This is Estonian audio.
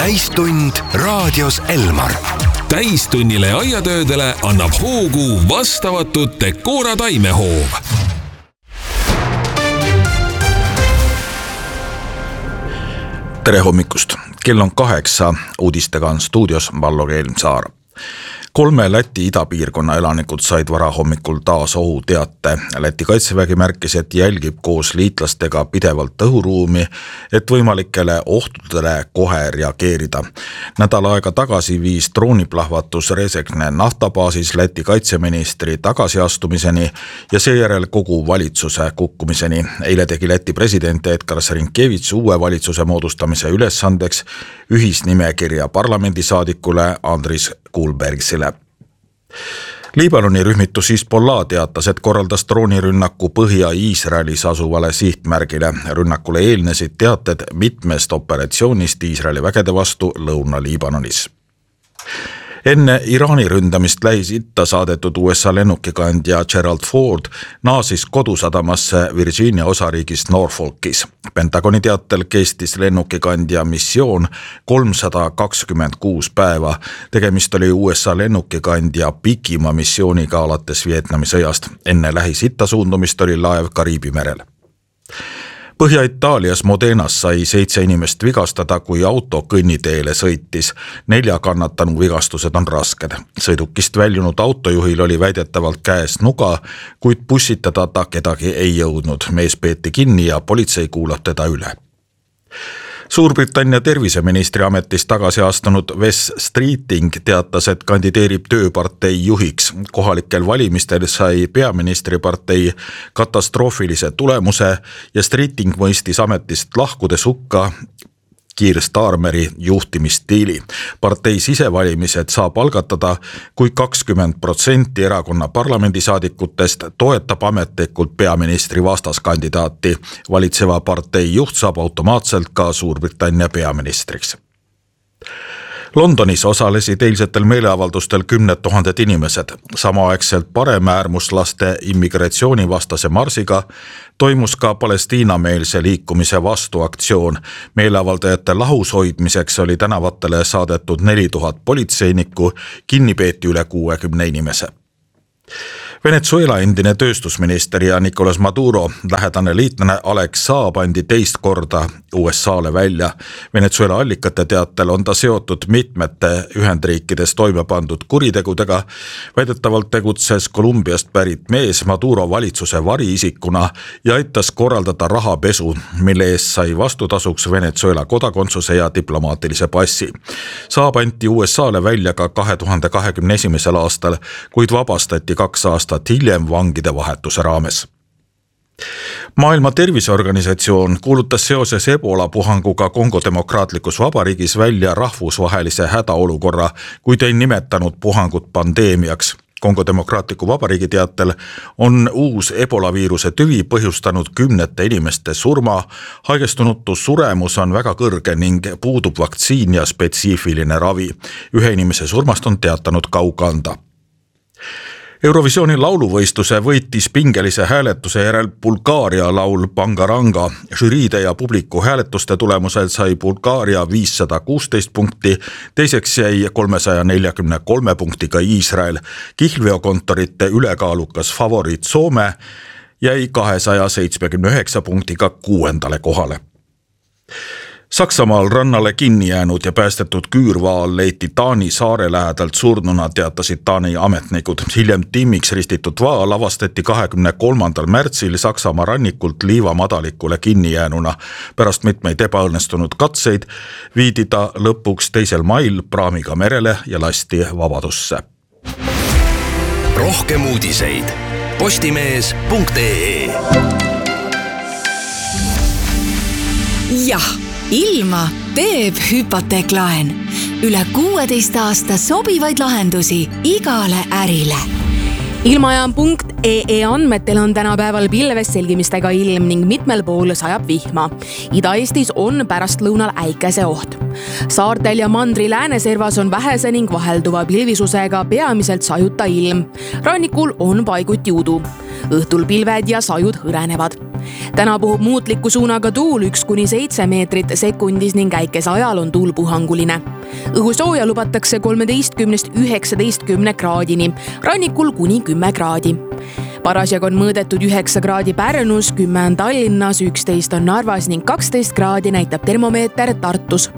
Täistund raadios Elmar. Täistunnile ja aiatöödele annab hoogu vastavatud Decora taimehoov. Tere hommikust! Kell on 8, uudistega on stuudios Vallo Keelmsaar. 3 Läti idapiirkonna elanikud said varahommikul taas ohuteate. Läti kaitsevägi märkis, et jälgib koos liitlastega pidevalt õhuruumi, et võimalikele ohtudele kohe reageerida. Nädal aega tagasi viis drooniplahvatus Resekne naftabaasis Läti kaitseministri tagasiastumiseni ja seejärel kogu valitsuse kukkumiseni. Eile tegi Läti president Edgar Rinkevitš uue valitsuse moodustamise ülesandeks ühisnimekirja parlamendisaadikule Andris Kulbergsile. Liibanoni rühmitus Hezbollah teatas, et korraldas droonirünnaku Põhja-Iisraelis asuvale sihtmärgile. Rünnakule eelnesid teated mitmest operatsioonist Iisraeli vägede vastu Lõuna-Liibanonis. Enne Iraani ründamist Lähis-Itta saadetud USA lennukikandja Gerald Ford naasis kodusadamasse Virginia osariigis Norfolkis. Pentagoni teatel kestis lennukikandja missioon 326 päeva. Tegemist oli USA lennukikandja pikima missiooniga alates Vietnami sõjast. Enne Lähis-Itta suundumist oli laev Kariibi merel. Põhja-Itaalias Modenas sai 7 inimest vigastada, kui auto kõnniteele sõitis. 4 kannatanu vigastused on rasked. Sõidukist väljunud autojuhil oli väidetavalt käes nuga, kuid bussitada ta kedagi ei jõudnud. Mees peeti kinni ja politsei kuulab teda üle. Suurbritannia terviseministri ametist tagasi astunud Wes Streeting teatas, et kandideerib tööpartei juhiks. Kohalikel valimistel sai peaministripartei katastroofilise tulemuse ja Streeting mõistis ametist lahkudes hukka Keir Starmeri juhtimisstiili. Partei sisevalimised saab algatada, kui 20% erakonna parlamendisaadikutest toetab ametlikult peaministri vastaskandidaati. Valitseva partei juht saab automaatselt ka Suurbritannia peaministriks. Londonis osalesid eilsetel meeleavaldustel 10 000 inimesed. Samaaegselt paremäärmuslaste immigratsioonivastase marsiga toimus ka Palestiinameelse liikumise vastuaktsioon. Meeleavaldajate lahus hoidmiseks oli tänavatele saadetud 4000 politseinikku, kinni peeti üle 60 inimese. Venezuela endine tööstusminister ja Nicolas Maduro lähedane liitlane Alex Saab andi teist korda USA'le välja. Venezuela allikate teatel on ta seotud mitmete Ühendriikides toime pandud kuritegudega. Väidetavalt tegutses Kolumbiast pärit mees Maduro valitsuse variisikuna ja aitas korraldada rahapesu, mille eest sai vastutasuks Venezuela kodakondsuse ja diplomaatilise passi. Saab anti USA'le välja ka 2021. aastal, kuid vabastati 2 aastat hiljem vangide vahetuse raames. Maailma Terviseorganisatsioon kuulutas seoses Ebola puhanguga Kongo Demokraatlikus Vabariigis välja rahvusvahelise hädaolukorra, kuid ei nimetanud puhangut pandeemiaks. Kongo Demokraatliku Vabariigi teatel on uus Ebola viiruse tüvi põhjustanud 10 inimeste surma. Haigestunute suremus on väga kõrge ning puudub vaktsiin ja spetsiifiline ravi. 1 inimese surmast on teatanud ka Uganda. Eurovisiooni lauluvõistluse võitis pingelise hääletuse järel Bulgaaria laul Bangaranga. Žüriide ja publiku hääletuste tulemusel sai Bulgaaria 516 punkti, teiseks jäi 343 punktiga Iisrael. Kihlveokontorite ülekaalukas favoriit Soome jäi 279 punktiga 6. kohale. Saksamaal rannale kinni jäänud ja päästetud küürvaal leiti Taani saare lähedalt surnuna, teatasid Taani ametnikud. Hiljem timmiks ristitud vaal avastati 23. märtsil Saksamaa rannikult Liiva madalikule kinni jäänuna. Pärast mitmeid ebaõnnestunud katseid viidi ta lõpuks 2. mail praamiga merele ja lasti vabadusse. Rohkem uudiseid postimees.ee. Jah, ilma teeb hüpoteeklaen. Üle 16 aasta sobivaid lahendusi igale ärile. Ilmajaam.ee andmetel on tänapäeval pilves selgimistega ilm ning mitmel pool sajab vihma. Ida-Eestis on pärastlõunal äikese oht. Saartel ja mandri lääneservas on vähese ning vahelduva pilvisusega peamiselt sajuta ilm. Rannikul on paiguti udu. Õhtul pilved ja sajud hõrenevad. täna puhub muutliku suunaga tuul 1–7 meetrit sekundis ning äikese ajal on tuul puhanguline. Õhusooja lubatakse 13–19 kraadini, rannikul kuni 10 kraadi. Parasjagu on mõõdetud 9 kraadi Pärnus, 10 on Tallinnas, 11 on Narvas ning 12 kraadi näitab termomeeter Tartus.